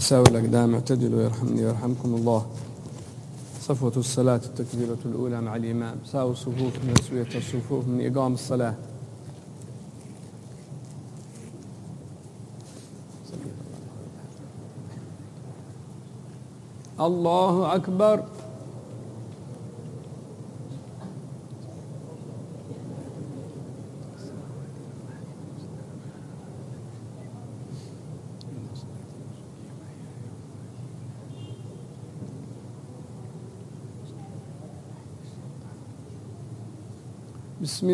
تساوي الأقدام، اعتدلوا يرحمني ويرحمكم الله. صفوة الصلاة التكبيرة الأولى مع الإمام. ساووا الصفوف من تسوية الصفوف من إقام الصلاة. الله أكبر. بسم